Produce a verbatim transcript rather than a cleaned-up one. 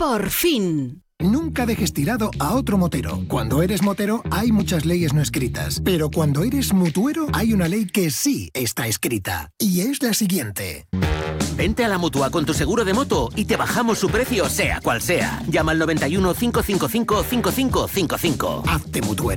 Por fin. Nunca dejes tirado a otro motero. Cuando eres motero hay muchas leyes no escritas, pero cuando eres mutuero hay una ley que sí está escrita. Y es la siguiente. Vente a la Mutua con tu seguro de moto y te bajamos su precio sea cual sea. Llama al noventa y uno, cinco cinco cinco, cinco cinco cinco cinco. Hazte mutuero.